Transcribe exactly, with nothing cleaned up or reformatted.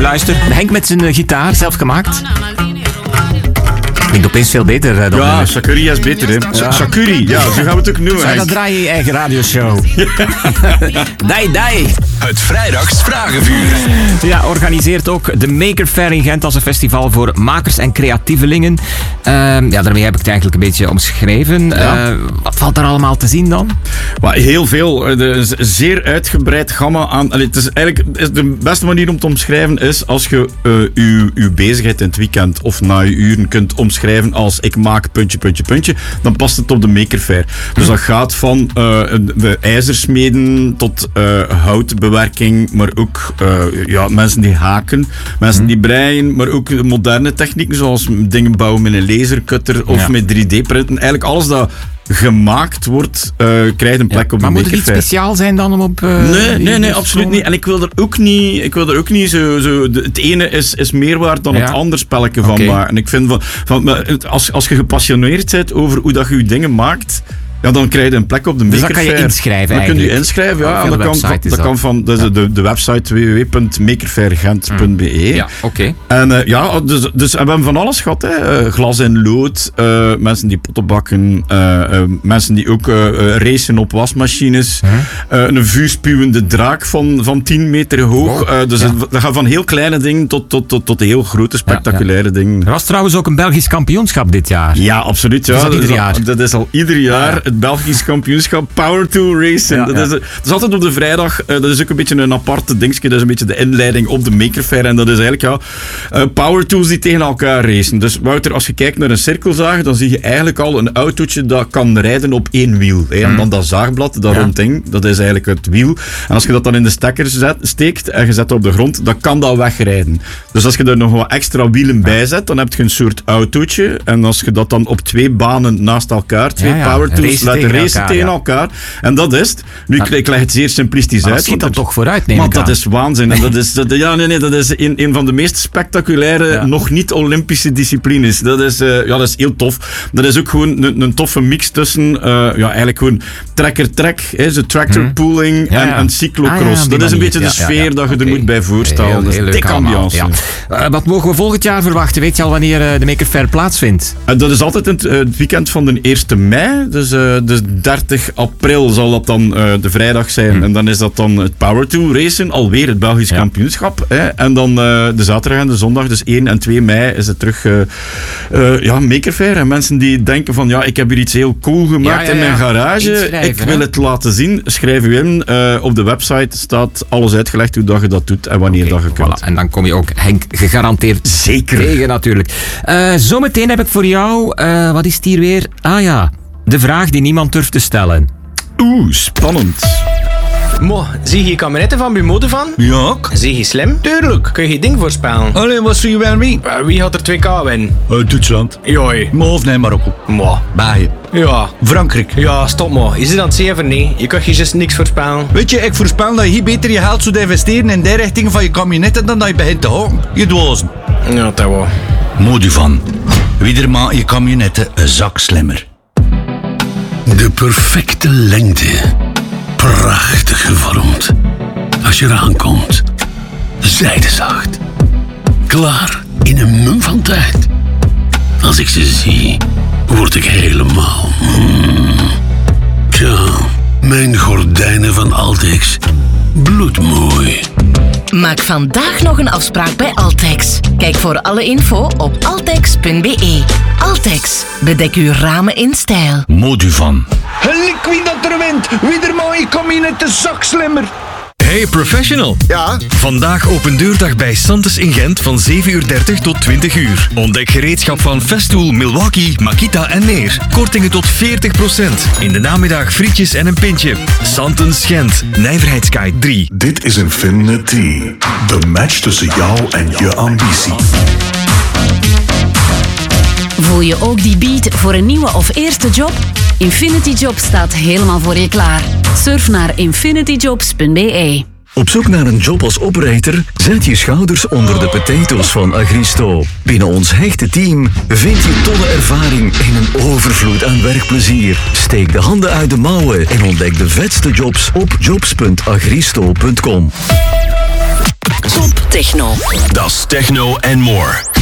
luister. Henk met zijn uh, gitaar, zelf gemaakt. Klinkt opeens veel beter uh, dan... Ja, uh, Shakuri is beter, hè. Ja. Shakuri, ja, zo gaan we het ook noemen. Zou dat draaien in je eigen radioshow? Dai, dai. Het Vrijdags Vragenvuur. Ja, organiseert ook de Maker Fair in Gent als een festival voor makers en creatievelingen. Uh, ja, daarmee heb ik het eigenlijk een beetje omschreven. Ja. Uh, wat valt daar allemaal te zien dan? Maar heel veel. Een zeer uitgebreid gamma aan... Allee, het is eigenlijk de beste manier om te omschrijven is als je uh, uw, uw bezigheid in het weekend of na je uren kunt omschrijven als ik maak puntje, puntje, puntje, dan past het op de Maker Fair. Dus dat gaat van uh, de ijzersmeden tot uh, houtbewerking, maar ook uh, ja, mensen die haken, mensen die breien, maar ook moderne technieken zoals dingen bouwen met een lasercutter of ja. met drie D-printen. Eigenlijk alles dat gemaakt wordt, uh, krijgt een plek ja, op de Maker Fair. Maar moet het iets speciaal zijn dan om op... Uh, nee, nee, nee, absoluut niet. En ik wil er ook niet, ik wil er ook niet zo... zo de, het ene is, is meer waard dan ja. het andere spelletje van okay. maken. En ik vind van... van als, als je gepassioneerd bent over hoe dat je je dingen maakt... Ja, dan krijg je een plek op de Maker Fair. Dus dan kan je inschrijven dan eigenlijk. kun je inschrijven, ja. En dat kan, dat, dat kan van dat is de, de website w w w punt makerfairgent punt b e. Ja, oké. Okay. En uh, ja, dus, dus we hebben van alles gehad, hè. Uh, glas en lood, uh, mensen die potten bakken, uh, uh, mensen die ook uh, uh, racen op wasmachines, huh? uh, een vuurspuwende draak van, van tien meter hoog. Oh, uh, dus ja. het, dat gaat van heel kleine dingen tot, tot, tot, tot heel grote, spectaculaire ja, ja. dingen. Er was trouwens ook een Belgisch kampioenschap dit jaar. Ja, absoluut. Ja. Is dat, dat, ieder jaar? Is al, dat is al ieder jaar. Ja. Het Belgisch kampioenschap Power Tool Racing. Ja, dat, ja. Is, dat is altijd op de vrijdag. Uh, dat is ook een beetje een aparte dingetje. Dat is een beetje de inleiding op de Maker Fair. En dat is eigenlijk ja, uh, Power Tools die tegen elkaar racen. Dus Wouter, als je kijkt naar een cirkelzaag, dan zie je eigenlijk al een autootje dat kan rijden op één wiel. Hè. En dan dat zaagblad, dat ja. rond ding, dat is eigenlijk het wiel. En als je dat dan in de stekker zet, steekt en je zet dat op de grond, dan kan dat wegrijden. Dus als je er nog wat extra wielen ja. bij zet, dan heb je een soort autootje. En als je dat dan op twee banen naast elkaar, twee ja, ja. Power Tools laten racen elkaar, tegen ja. elkaar. En dat is het. Nu, ja. ik leg het zeer simplistisch maar uit. Dat schiet dan toch vooruit, neem maar ik dat is waanzin. En dat is, dat, ja, nee, nee, dat is een, een van de meest spectaculaire, ja. nog niet Olympische disciplines. Dat is, uh, ja, dat is heel tof. Dat is ook gewoon een, een toffe mix tussen, uh, ja, eigenlijk gewoon trekker-trek, zo tractor pooling ja, ja. en, en cyclocross. Ah, ja, dat is een beetje de ja, sfeer ja, ja. dat je okay. er moet bij voorstellen. Heel, heel dat is dik ambiance. Ja. Uh, wat mogen we volgend jaar verwachten? Weet je al wanneer uh, de Maker Fair plaatsvindt? Uh, dat is altijd in het, uh, het weekend van de eerste mei. Dus uh, de dertig april zal dat dan uh, de vrijdag zijn. Hmm. En dan is dat dan het Power Tool Racen, alweer het Belgisch ja. kampioenschap. Hè. En dan uh, de zaterdag en de zondag, dus één en twee mei, is het terug uh, uh, ja, Maker Fair. En mensen die denken van, ja, ik heb hier iets heel cool gemaakt ja, ja, ja. in mijn garage. Ik wil het laten zien. Schrijf u in. Uh, op de website staat alles uitgelegd hoe dat je dat doet en wanneer okay, dat je kunt. Voilà. En dan kom je ook Henk gegarandeerd zeker tegen natuurlijk. Uh, zometeen heb ik voor jou, uh, wat is het hier weer? Ah ja, de vraag die niemand durft te stellen. Oeh, spannend. Mo, zie je kameretten van Bumode van? Ja. Zie je slim? Tuurlijk. Kun je ding voorspellen? Allee, wat zie je wel mee? Uh, wie had er twee K winnen? Uh, Duitsland. Joi. Mo of nee, Marokko. Mo. België. Ja. Frankrijk. Ja, stop mo. Je zit aan het zeven, nee. Je kunt je just niks voorspellen. Weet je, ik voorspel dat je hier beter je geld zou investeren in die richting van je camionetten dan dat je begint te houden. Je dwazen. Ja, dat wel. Moduvan. Wieder maakt je camionetten een zak slimmer. De perfecte lengte. Prachtig gevormd. Als je eraan komt, zijdezacht. Klaar in een mum van tijd. Als ik ze zie, word ik helemaal... Mm. Tja, mijn gordijnen van Altex. Bloedmooi. Maak vandaag nog een afspraak bij Altex. Kijk voor alle info op altex punt b e. Altex, bedek uw ramen in stijl. Moduvan. Gelijk wie dat er wint, wie er mooi camionette zak slimmer. Hey professional. Ja? Vandaag open deurdag bij Santes in Gent van zeven uur dertig tot twintig uur. Ontdek gereedschap van Festool, Milwaukee, Makita en meer. Kortingen tot veertig procent. In de namiddag frietjes en een pintje. Santes Gent, Nijverheidskaai drie. Dit is Infinity. De match tussen jou en je ambitie. Voel je ook die beat voor een nieuwe of eerste job? Infinity Jobs staat helemaal voor je klaar. Surf naar infinity jobs punt b e. Op zoek naar een job als operator? Zet je schouders onder de potatoes van Agristo. Binnen ons hechte team vind je tolle ervaring en een overvloed aan werkplezier. Steek de handen uit de mouwen en ontdek de vetste jobs op jobs punt agristo punt com. Top Techno. Dat is techno en more.